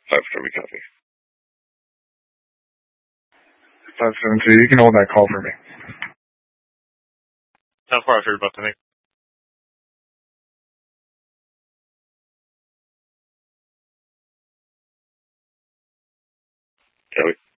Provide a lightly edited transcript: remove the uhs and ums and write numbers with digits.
5 copy. 572, you can hold that call for me. 10-4 after about to make. Copy.